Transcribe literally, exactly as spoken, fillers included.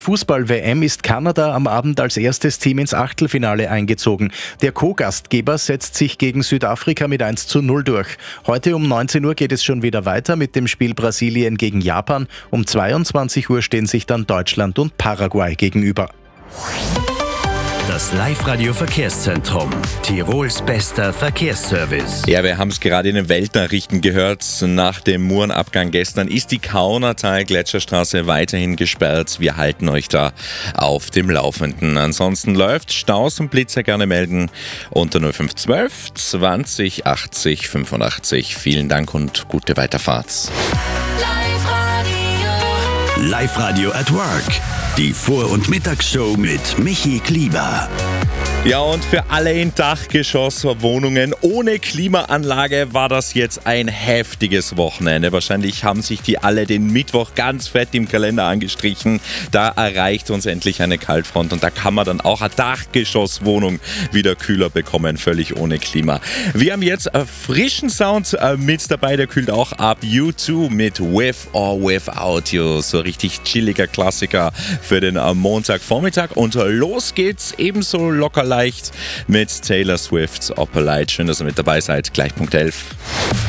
Fußball-W M ist Kanada am Abend als erstes Team ins Achtelfinale eingezogen. Der Co-Gastgeber setzt sich gegen Südafrika mit eins zu null durch. Heute um neunzehn Uhr geht es schon wieder weiter mit dem Spiel Brasilien gegen Japan. Um zweiundzwanzig Uhr stehen sich dann Deutschland und Paraguay gegenüber. Das Live-Radio-Verkehrszentrum. Tirols bester Verkehrsservice. Ja, wir haben es gerade in den Weltnachrichten gehört. Nach dem Murenabgang gestern ist die Kaunertal-Gletscherstraße weiterhin gesperrt. Wir halten euch da auf dem Laufenden. Ansonsten läuft Staus und Blitzer gerne melden unter null fünf eins zwei zwanzig achtzig fünfundachtzig. Vielen Dank und gute Weiterfahrt. Live-Radio at Work. Die Vor- und Mittagsshow mit Michi Klieber. Ja, und für alle in Dachgeschosswohnungen ohne Klimaanlage war das jetzt ein heftiges Wochenende. Wahrscheinlich haben sich die alle den Mittwoch ganz fett im Kalender angestrichen. Da erreicht uns endlich eine Kaltfront und da kann man dann auch eine Dachgeschosswohnung wieder kühler bekommen, völlig ohne Klima. Wir haben jetzt einen frischen Sound mit dabei, der kühlt auch ab. U zwei mit With or Without You. So richtig chilliger Klassiker für den Montagvormittag. Und los geht's ebenso locker leicht mit Taylor Swift's Opalite. Schön, dass ihr mit dabei seid. Gleich Punkt elf.